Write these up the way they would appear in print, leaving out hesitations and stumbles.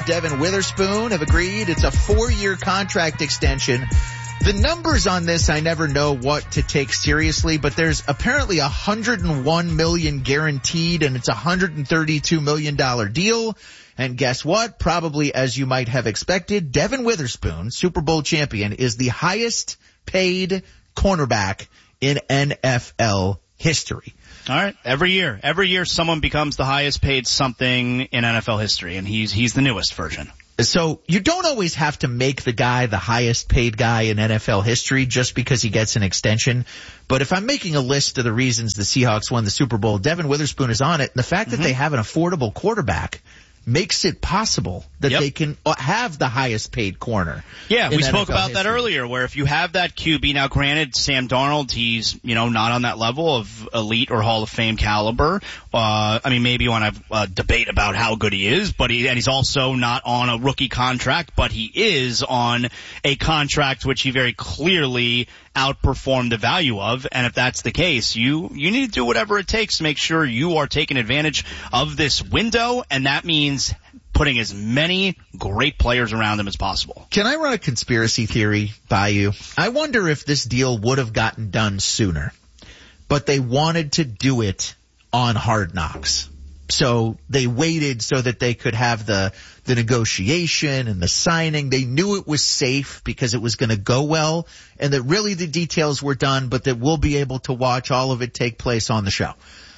Devin Witherspoon have agreed. It's a 4-year contract extension. The numbers on this, I never know what to take seriously, but there's apparently $101 million guaranteed, and it's a $132 million deal. And guess what? Probably, as you might have expected, Devin Witherspoon, Super Bowl champion, is the highest paid cornerback in NFL history. All right. Every year someone becomes the highest paid something in NFL history, and he's the newest version. So you don't always have to make the guy the highest paid guy in NFL history just because he gets an extension. But if I'm making a list of the reasons the Seahawks won the Super Bowl, Devin Witherspoon is on it. And the fact that they have an affordable quarterback makes it possible that they can have the highest paid corner. Yeah, we spoke NFL about history. that earlier, where if you have that QB, now granted, Sam Darnold, he's, not on that level of elite or Hall of Fame caliber. Maybe you want to have a debate about how good he is, but he's also not on a rookie contract, but he is on a contract which he very clearly outperformed the value of. And if that's the case, you need to do whatever it takes to make sure you are taking advantage of this window, and that means putting as many great players around him as possible. Can I run a conspiracy theory by you? I wonder if this deal would have gotten done sooner, but they wanted to do it on Hard Knocks. So they waited so that they could have the negotiation and the signing. They knew it was safe because it was going to go well, and that really the details were done, but that we'll be able to watch all of it take place on the show.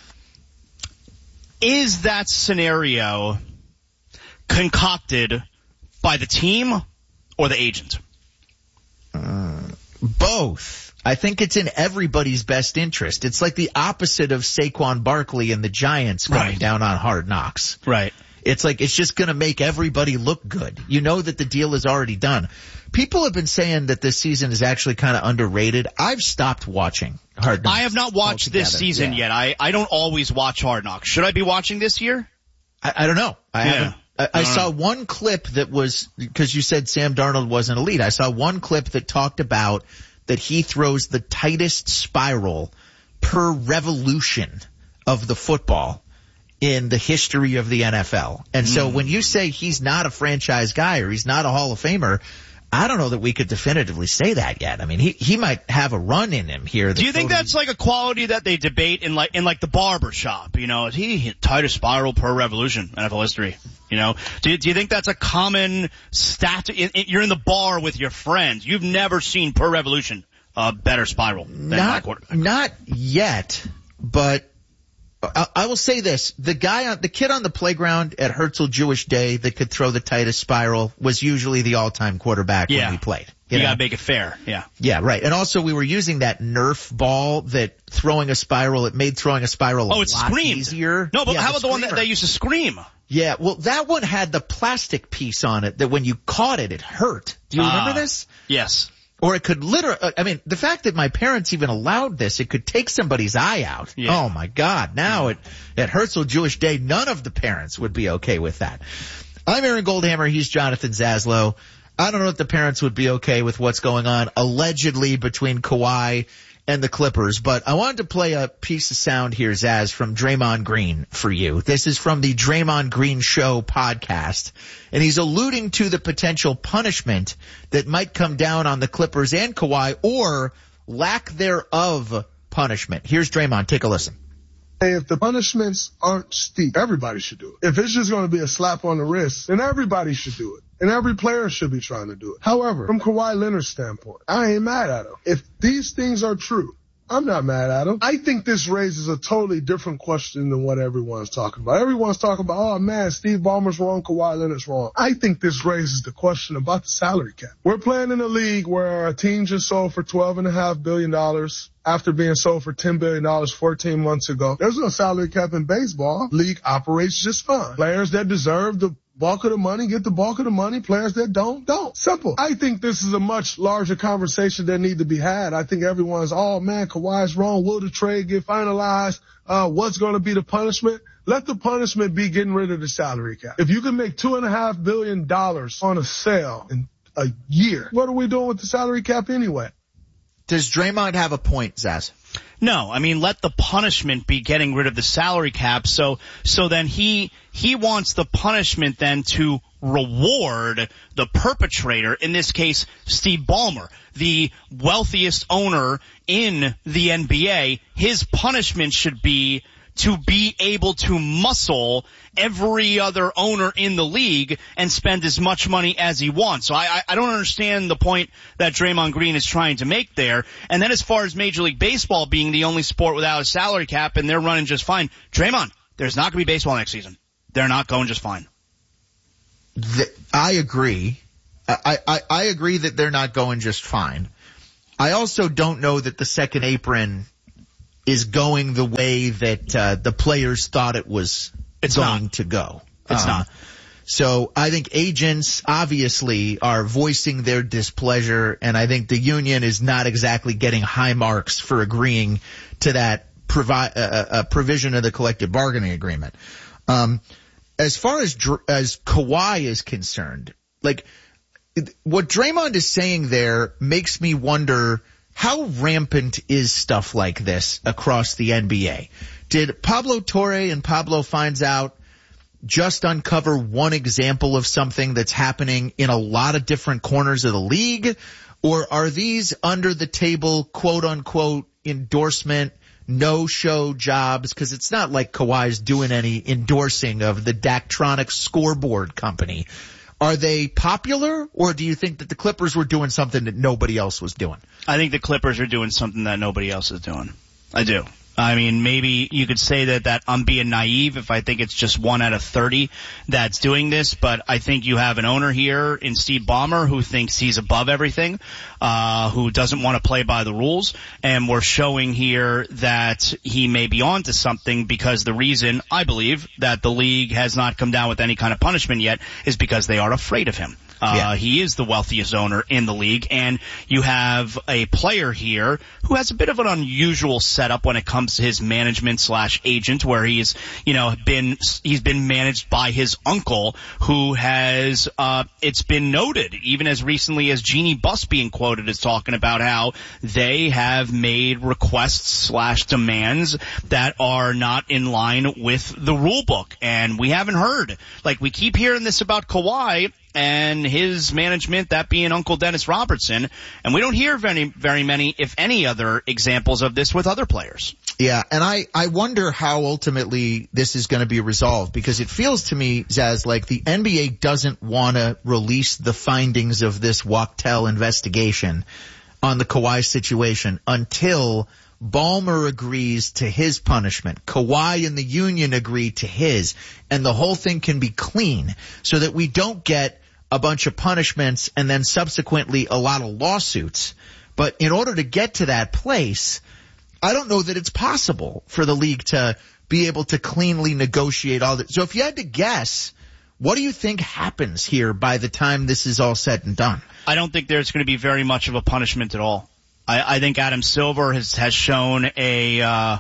Is that scenario concocted by the team or the agent? Both. I think it's in everybody's best interest. It's like the opposite of Saquon Barkley and the Giants going down on Hard Knocks. Right. It's like it's just going to make everybody look good. You know that the deal is already done. People have been saying that this season is actually kind of underrated. I've stopped watching Hard Knocks. I have not watched this season yet. I don't always watch Hard Knocks. Should I be watching this year? I don't know. I haven't. I saw one clip that was, because you said Sam Darnold wasn't elite. I saw one clip that talked about that he throws the tightest spiral per revolution of the football in the history of the NFL. And so when you say he's not a franchise guy or he's not a Hall of Famer, I don't know that we could definitively say that yet. I mean, he might have a run in him here. Do you think that's like a quality that they debate in like the barber shop? He hit tightest spiral per revolution in NFL history. Do you think that's a common stat? You're in the bar with your friends. You've never seen per revolution a better spiral than my quarterback. Not yet, but I will say this. The kid on the playground at Herzl Jewish Day that could throw the tightest spiral was usually the all-time quarterback when we played. You gotta make it fair. Yeah. Yeah, right. And also we were using that Nerf ball that it made throwing a spiral a lot easier. No, but how about the one that used to scream? Yeah, well, that one had the plastic piece on it that when you caught it, it hurt. Do you remember this? Yes. Or it could the fact that my parents even allowed this, it could take somebody's eye out. Yeah. Oh my God. Now at Herzl Jewish Day, none of the parents would be okay with that. I'm Aaron Goldhammer. He's Jonathan Zaslow. I don't know if the parents would be okay with what's going on allegedly between Kawhi and the Clippers, but I wanted to play a piece of sound here, Zaz, from Draymond Green for you. This is from the Draymond Green Show podcast, and he's alluding to the potential punishment that might come down on the Clippers and Kawhi, or lack thereof punishment. Here's Draymond. Take a listen. If the punishments aren't steep, everybody should do it. If it's just going to be a slap on the wrist, then everybody should do it. And every player should be trying to do it. However, from Kawhi Leonard's standpoint, I ain't mad at him. If these things are true, I'm not mad at him. I think this raises a totally different question than what everyone's talking about. Everyone's talking about, oh man, Steve Ballmer's wrong, Kawhi Leonard's wrong. I think this raises the question about the salary cap. We're playing in a league where a team just sold for $12.5 billion after being sold for $10 billion 14 months ago. There's no salary cap in baseball. League operates just fine. Players that deserve the bulk of the money, get the bulk of the money. Players that don't. Simple. I think this is a much larger conversation that need to be had. I think everyone's, oh man, Kawhi's wrong. Will the trade get finalized? What's going to be the punishment? Let the punishment be getting rid of the salary cap. If you can make $2.5 billion on a sale in a year, what are we doing with the salary cap anyway? Does Draymond have a point, Zaz? No, I mean, let the punishment be getting rid of the salary cap. So then he wants the punishment then to reward the perpetrator, in this case, Steve Ballmer, the wealthiest owner in the NBA. His punishment should be to be able to muscle every other owner in the league and spend as much money as he wants. So I don't understand the point that Draymond Green is trying to make there. And then as far as Major League Baseball being the only sport without a salary cap and they're running just fine, Draymond, there's not going to be baseball next season. They're not going just fine. I agree. I agree that they're not going just fine. I also don't know that the second apron is going the way that the players thought it was going to go. It's not. So I think agents obviously are voicing their displeasure, and I think the union is not exactly getting high marks for agreeing to that provision of the collective bargaining agreement. As far as Kawhi is concerned, like what Draymond is saying there makes me wonder, how rampant is stuff like this across the NBA? Did Pablo Torre and Pablo Finds Out just uncover one example of something that's happening in a lot of different corners of the league? Or are these under the table, quote unquote, endorsement, no-show jobs? Because it's not like Kawhi's doing any endorsing of the Daktronics scoreboard company. Are they popular, or do you think that the Clippers were doing something that nobody else was doing? I think the Clippers are doing something that nobody else is doing. I do. I mean, maybe you could say that I'm being naive if I think it's just 1 out of 30 that's doing this, but I think you have an owner here in Steve Ballmer who thinks he's above everything, who doesn't want to play by the rules, and we're showing here that he may be onto something, because the reason I believe that the league has not come down with any kind of punishment yet is because they are afraid of him. He is the wealthiest owner in the league, and you have a player here who has a bit of an unusual setup when it comes to his management/agent, where he's been managed by his uncle, who has, it's been noted, even as recently as Jeannie Buss being quoted as talking about how they have made requests/demands that are not in line with the rule book. And we haven't heard, like, we keep hearing this about Kawhi and his management, that being Uncle Dennis Robertson, and we don't hear very many, if any, other examples of this with other players. Yeah, and I wonder how ultimately this is going to be resolved, because it feels to me, Zaz, like the NBA doesn't want to release the findings of this Wachtell investigation on the Kawhi situation until Ballmer agrees to his punishment, Kawhi and the union agree to his, and the whole thing can be clean, so that we don't get a bunch of punishments and then subsequently a lot of lawsuits. But in order to get to that place, I don't know that it's possible for the league to be able to cleanly negotiate all that. So if you had to guess, what do you think happens here by the time this is all said and done? I don't think there's going to be very much of a punishment at all. I think Adam Silver has shown he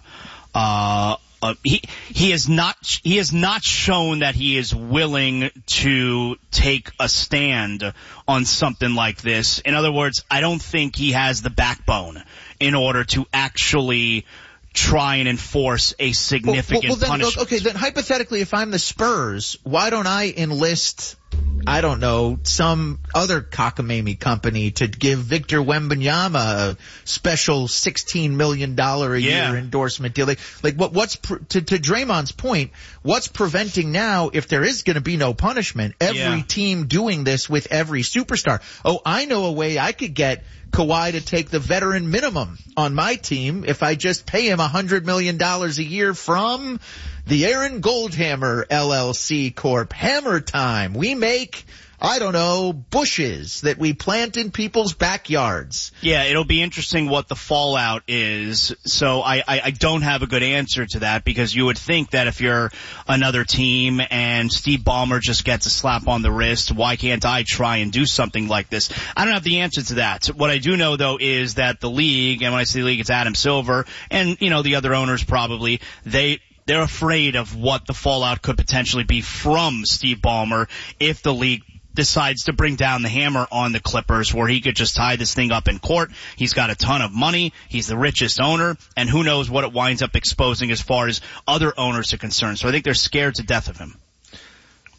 has not shown that he is willing to take a stand on something like this. In other words, I don't think he has the backbone in order to actually try and enforce a significant punishment. Okay, then hypothetically, if I'm the Spurs, why don't I enlist, I don't know, some other cockamamie company to give Victor Wembanyama a special $16 million a year endorsement deal? Like what's to Draymond's point, what's preventing now, if there is going to be no punishment, every team doing this with every superstar? Oh, I know a way I could get Kawhi to take the veteran minimum on my team if I just pay him $100 million a year from the Aaron Goldhammer LLC Corp. Hammer time. We make, I don't know, bushes that we plant in people's backyards. Yeah, it'll be interesting what the fallout is. So I don't have a good answer to that, because you would think that if you're another team and Steve Ballmer just gets a slap on the wrist, why can't I try and do something like this? I don't have the answer to that. What I do know, though, is that the league, and when I say league, it's Adam Silver and, the other owners probably, they're afraid of what the fallout could potentially be from Steve Ballmer if the league decides to bring down the hammer on the Clippers, where he could just tie this thing up in court. He's got a ton of money. He's the richest owner, and who knows what it winds up exposing as far as other owners are concerned. So I think they're scared to death of him.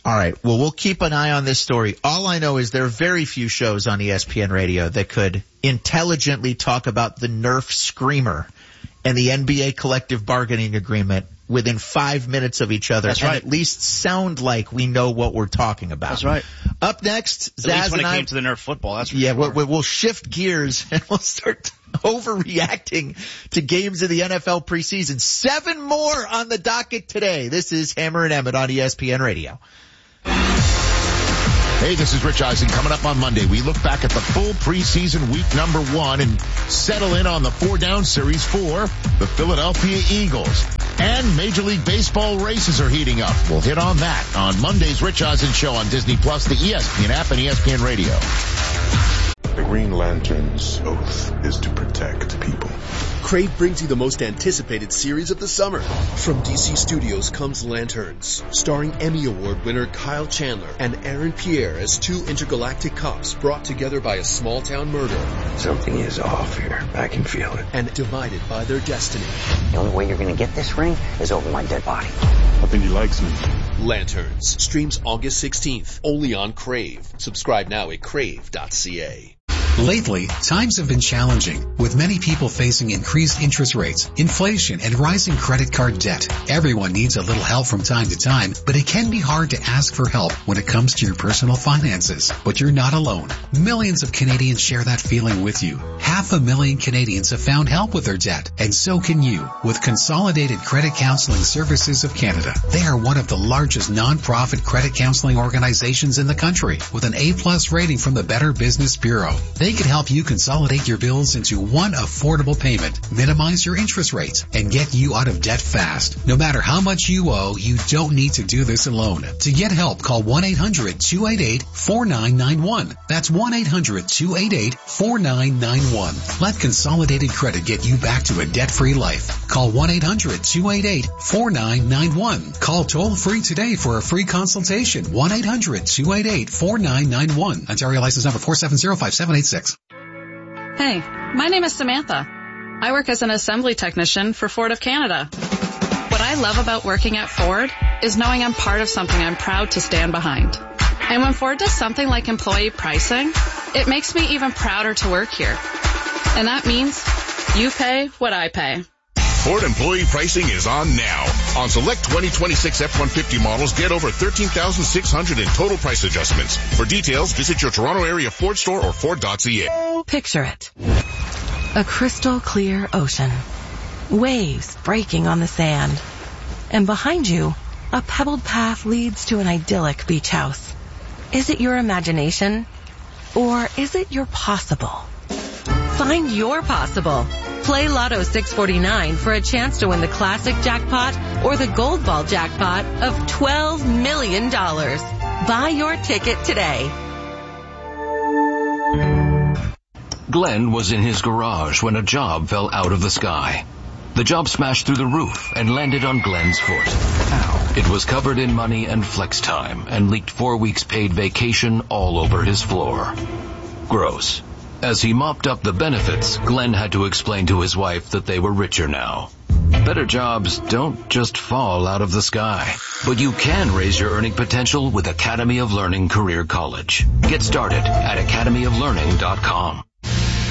All right. Well, we'll keep an eye on this story. All I know is there are very few shows on ESPN Radio that could intelligently talk about the Nerf Screamer and the NBA collective bargaining agreement within 5 minutes of each other. That's right. And at least sound like we know what we're talking about. That's right. Up next, Zaz at least when and it came to the Nerf football, that's for yeah, sure. we'll shift gears and we'll start overreacting to games of the NFL preseason. 7 more on the docket today. This is Hammer and Emmett on ESPN Radio. Hey, this is Rich Eisen. Coming up on Monday, we look back at the full preseason week number 1 and settle in on the 4-down series for the Philadelphia Eagles. And Major League Baseball races are heating up. We'll hit on that on Monday's Rich Eisen Show on Disney+, the ESPN app, and ESPN Radio. The Green Lantern's oath is to protect people. Crave brings you the most anticipated series of the summer. From DC Studios comes Lanterns, starring Emmy Award winner Kyle Chandler and Aaron Pierre as 2 intergalactic cops brought together by a small-town murder. Something is off here. I can feel it. And divided by their destiny. The only way you're going to get this ring is over my dead body. I think he likes me. Lanterns streams August 16th, only on Crave. Subscribe now at crave.ca. Lately, times have been challenging, with many people facing increased interest rates, inflation, and rising credit card debt. Everyone needs a little help from time to time, but it can be hard to ask for help when it comes to your personal finances. But you're not alone. Millions of Canadians share that feeling with you. 500,000 Canadians have found help with their debt, and so can you, with Consolidated Credit Counseling Services of Canada. They are one of the largest non-profit credit counseling organizations in the country, with an A+ rating from the Better Business Bureau. They can help you consolidate your bills into one affordable payment, minimize your interest rates, and get you out of debt fast. No matter how much you owe, you don't need to do this alone. To get help, call 1-800-288-4991. That's 1-800-288-4991. Let Consolidated Credit get you back to a debt-free life. Call 1-800-288-4991. Call toll-free today for a free consultation. 1-800-288-4991. Ontario license number 4705786. Hey, my name is Samantha. I work as an assembly technician for Ford of Canada. What I love about working at Ford is knowing I'm part of something I'm proud to stand behind. And when Ford does something like employee pricing, it makes me even prouder to work here. And that means you pay what I pay. Ford employee pricing is on now. On select 2026 F-150 models, get over $13,600 in total price adjustments. For details, visit your Toronto area Ford store or Ford.ca. Picture it. A crystal clear ocean. Waves breaking on the sand. And behind you, a pebbled path leads to an idyllic beach house. Is it your imagination? Or is it your possible? Find your possible. Play Lotto 649 for a chance to win the classic jackpot or the gold ball jackpot of $12 million. Buy your ticket today. Glenn was in his garage when a job fell out of the sky. The job smashed through the roof and landed on Glenn's foot. Ow. It was covered in money and flex time and leaked 4 weeks paid vacation all over his floor. Gross. As he mopped up the benefits, Glenn had to explain to his wife that they were richer now. Better jobs don't just fall out of the sky, but you can raise your earning potential with Academy of Learning Career College. Get started at academyoflearning.com.